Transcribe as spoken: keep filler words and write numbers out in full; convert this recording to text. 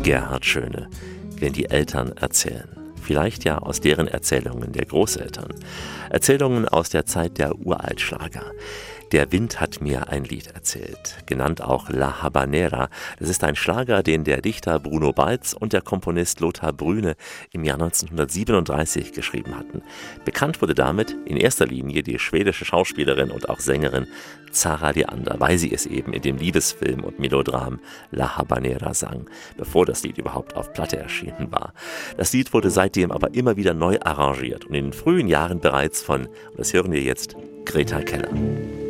Gerhard Schöne, wenn die Eltern erzählen. Vielleicht ja aus deren Erzählungen der Großeltern. Erzählungen aus der Zeit der Uraltschlager. Der Wind hat mir ein Lied erzählt, genannt auch La Habanera. Das ist ein Schlager, den der Dichter Bruno Balz und der Komponist Lothar Brühne im Jahr neunzehnhundertsiebenunddreißig geschrieben hatten. Bekannt wurde damit in erster Linie die schwedische Schauspielerin und auch Sängerin Zara Leander, weil sie es eben in dem Liebesfilm und Melodram La Habanera sang, bevor das Lied überhaupt auf Platte erschienen war. Das Lied wurde seitdem aber immer wieder neu arrangiert und in den frühen Jahren bereits von, und das hören wir jetzt, Greta Keller.